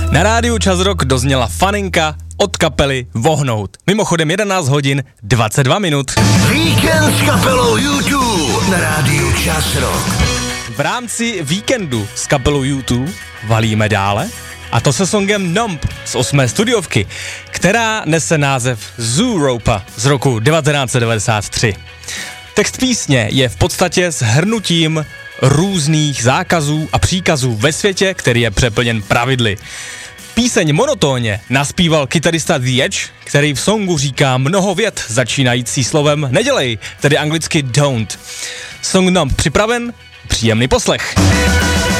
Na rádiu Čas Rock dozněla faninka od kapely Vohnout. Mimochodem 11 hodin 22 minut. Víkend s kapelou U2 na rádiu Čas Rock. V rámci víkendu s kapelou U2 valíme dále, a to se songem Numb z 8. studiovky, která nese název Zooropa z roku 1993. Text písně je v podstatě shrnutím různých zákazů a příkazů ve světě, který je přeplněn pravidly. Píseň monotónně naspíval kytarista The Edge, který v songu říká mnoho vět začínající slovem nedělej, tedy anglicky don't. Song Numb připraven, příjemný poslech.